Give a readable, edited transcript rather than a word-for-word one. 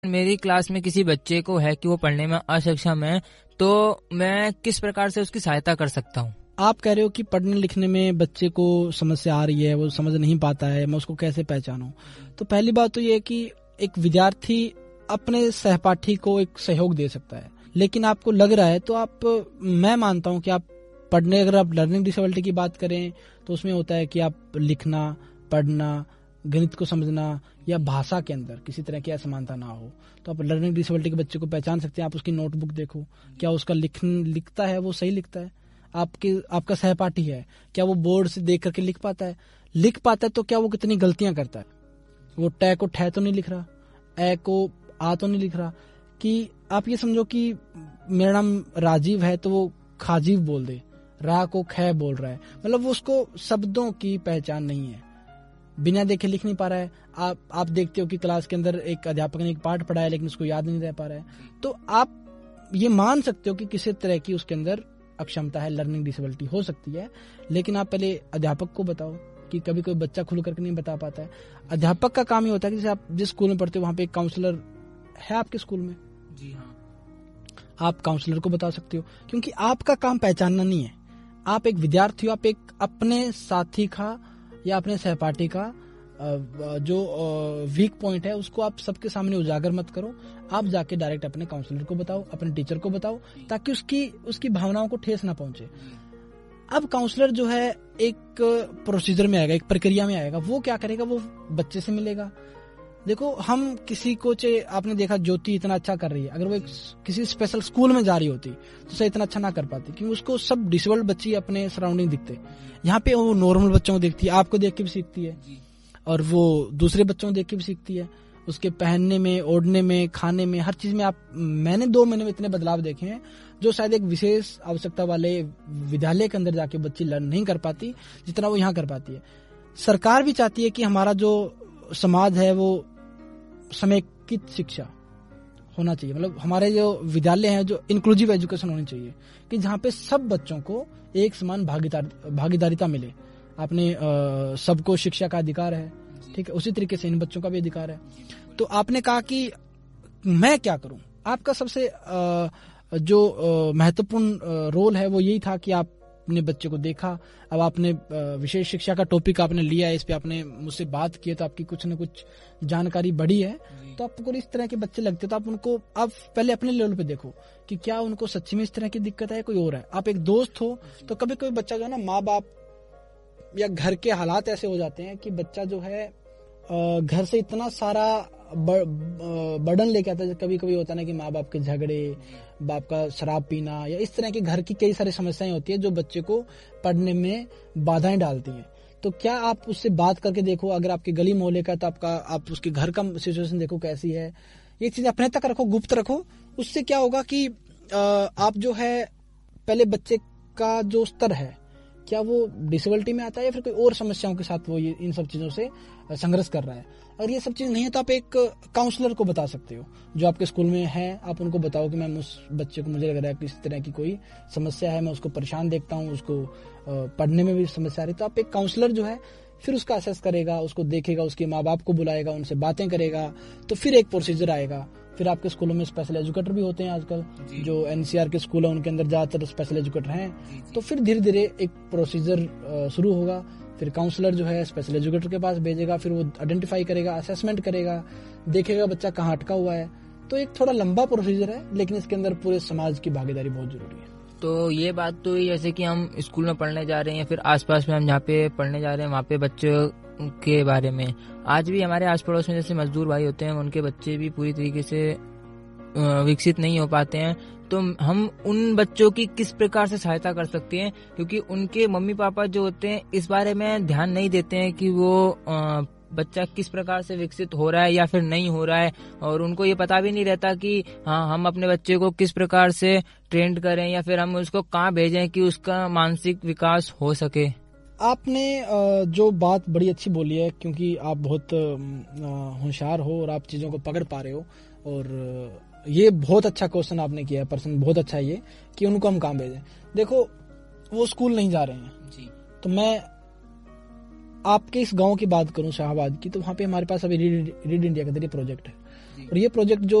मेरी क्लास में किसी बच्चे को है कि वो पढ़ने में असक्षम है, तो मैं किस प्रकार से उसकी सहायता कर सकता हूँ? आप कह रहे हो कि पढ़ने लिखने में बच्चे को समस्या आ रही है, वो समझ नहीं पाता है, मैं उसको कैसे पहचानूं? तो पहली बात तो ये है कि एक विद्यार्थी अपने सहपाठी को एक सहयोग दे सकता है, लेकिन आपको लग रहा है तो मैं मानता हूं कि आप पढ़ने, अगर आप लर्निंग डिसेबिलिटी की बात करें तो उसमें होता है कि आप लिखना, पढ़ना, गणित को समझना या भाषा के अंदर किसी तरह की असमानता ना हो, तो आप लर्निंग डिसेबिलिटी के बच्चे को पहचान सकते हैं। आप उसकी नोटबुक देखो, क्या उसका लिखता है, वो सही लिखता है? आपका सहपाठी है, क्या वो बोर्ड से देख करके लिख पाता है तो क्या वो कितनी गलतियां करता है? वो टै को ठै तो नहीं लिख रहा, ए को आ तो नहीं लिख रहा। कि आप ये समझो कि मेरा नाम राजीव है तो वो खाजीव बोल दे, रा को खे बोल रहा है, मतलब वो उसको शब्दों की पहचान नहीं है, बिना देखे लिख नहीं पा रहा है। आप देखते हो कि क्लास के अंदर एक अध्यापक ने एक पाठ पढ़ाया लेकिन उसको याद नहीं रह पा रहा है, तो आप ये मान सकते हो कि किसी तरह की उसके अंदर अक्षमता है, लर्निंग डिसेबिलिटी हो सकती है। लेकिन आप पहले अध्यापक को बताओ कि कभी कोई बच्चा खुल करके नहीं बता पाता है। अध्यापक का काम ये होता है कि जैसे आप जिस स्कूल में पढ़ते हो वहां पे एक काउंसलर है आपके स्कूल में, जी हाँ, आप काउंसलर को बता सकते हो, क्योंकि आपका काम पहचानना नहीं है। आप एक विद्यार्थी हो, आप एक अपने साथी का या अपने सहपाठी का जो वीक पॉइंट है उसको आप सबके सामने उजागर मत करो। आप जाके डायरेक्ट अपने काउंसलर को बताओ, अपने टीचर को बताओ, ताकि उसकी भावनाओं को ठेस ना पहुंचे। अब काउंसलर जो है एक प्रोसीजर में आएगा, एक प्रक्रिया में आएगा। वो क्या करेगा, वो बच्चे से मिलेगा। देखो, हम किसी को, आपने देखा ज्योति इतना अच्छा कर रही है, अगर वो किसी स्पेशल स्कूल में जा रही होती तो उसे इतना अच्छा ना कर पाती, क्योंकि उसको सब डिसेबल्ड बच्चे अपने सराउंडिंग दिखते। यहाँ पे वो नॉर्मल बच्चों को देखती है, आपको देख के भी सीखती है और वो दूसरे बच्चों को देख के भी सीखती है। उसके पहनने में, ओढ़ने में, खाने में, हर चीज में मैंने 2 महीने में इतने बदलाव देखे हैं जो शायद एक विशेष आवश्यकता वाले विद्यालय के अंदर जाके बच्ची लर्न नहीं कर पाती जितना वो यहाँ कर पाती है। सरकार भी चाहती है कि हमारा जो समाज है वो समेकित शिक्षा होना चाहिए, मतलब हमारे जो विद्यालय हैं जो इंक्लूसिव एजुकेशन होनी चाहिए, कि जहाँ पे सब बच्चों को एक समान भागीदारिता मिले। आपने सबको शिक्षा का अधिकार है, ठीक है, उसी तरीके से इन बच्चों का भी अधिकार है। तो आपने कहा कि मैं क्या करूं, आपका सबसे जो महत्वपूर्ण रोल है वो यही था कि आपने बच्चे को देखा। अब आपने विशेष शिक्षा का टॉपिक आपने लिया है, इस पे आपने मुझसे बात की है, तो आपकी कुछ न कुछ जानकारी बढ़ी है। तो आपको इस तरह के बच्चे लगते तो आप पहले अपने लेवल पे देखो कि क्या उनको सच्ची में इस तरह की दिक्कत है, कोई और है। आप एक दोस्त हो तो कभी कोई बच्चा जो है ना, माँ बाप या घर के हालात ऐसे हो जाते हैं कि बच्चा जो है घर से इतना सारा बर्डन लेके आता है। कभी कभी होता है ना कि माँ बाप के झगड़े, बाप का शराब पीना, या इस तरह की घर की कई सारी समस्याएं होती है जो बच्चे को पढ़ने में बाधाएं डालती हैं। तो क्या आप उससे बात करके देखो, अगर आपके गली मोहल्ले का, तो आप उसके घर का सिचुएशन देखो कैसी है। ये चीज अपने तक रखो, गुप्त रखो। उससे क्या होगा कि आप जो है पहले बच्चे का जो स्तर है, क्या वो डिसेबिलिटी में आता है या फिर कोई और समस्याओं के साथ वो इन सब चीजों से संघर्ष कर रहा है। अगर ये सब चीज नहीं है तो आप एक काउंसलर को बता सकते हो जो आपके स्कूल में है। आप उनको बताओ कि मैम उस बच्चे को मुझे लग रहा है कि इस तरह की कोई समस्या है, मैं उसको परेशान देखता हूँ, उसको पढ़ने में भी समस्या आ रही। तो आप एक काउंसलर जो है फिर उसका असेस करेगा, उसको देखेगा, उसके माँ बाप को बुलाएगा, उनसे बातें करेगा, तो फिर एक प्रोसीजर आएगा। फिर आपके स्कूलों में स्पेशल एजुकेटर भी होते हैं आजकल, जो एनसीआर के स्कूल है उनके अंदर ज्यादातर स्पेशल एजुकेटर हैं। तो फिर धीरे धीरे एक प्रोसीजर शुरू होगा। फिर काउंसलर जो है स्पेशल एजुकेटर के पास भेजेगा, फिर वो आइडेंटिफाई करेगा, असेसमेंट करेगा, देखेगा बच्चा कहाँ अटका हुआ है। तो एक थोड़ा लंबा प्रोसीजर है, लेकिन इसके अंदर पूरे समाज की भागीदारी बहुत जरूरी है। तो ये बात तो जैसे कि हम स्कूल में पढ़ने जा रहे हैं, फिर आसपास में हम जहाँ पे पढ़ने जा रहे हैं वहाँ पे बच्चों के बारे में, आज भी हमारे आस पड़ोस में जैसे मजदूर भाई होते हैं, उनके बच्चे भी पूरी तरीके से विकसित नहीं हो पाते हैं। तो हम उन बच्चों की किस प्रकार से सहायता कर सकते हैं, क्योंकि उनके मम्मी पापा जो होते हैं इस बारे में ध्यान नहीं देते हैं कि वो बच्चा किस प्रकार से विकसित हो रहा है या फिर नहीं हो रहा है, और उनको ये पता भी नहीं रहता कि हाँ हम अपने बच्चे को किस प्रकार से ट्रेंड करें या फिर हम उसको कहाँ भेजें कि उसका मानसिक विकास हो सके। आपने जो बात बड़ी अच्छी बोली है, क्योंकि आप बहुत होशियार हो और आप चीजों को पकड़ पा रहे हो, और ये बहुत अच्छा क्वेश्चन आपने किया है, पर्सन बहुत अच्छा है ये, कि उनको हम कहाँ भेजें। देखो, वो स्कूल नहीं जा रहे हैं जी, तो मैं आपके इस गांव की बात करूं, शाहबाद की, तो वहाँ पे हमारे पास अभी रीड इंडिया का जरिए प्रोजेक्ट है। और ये प्रोजेक्ट जो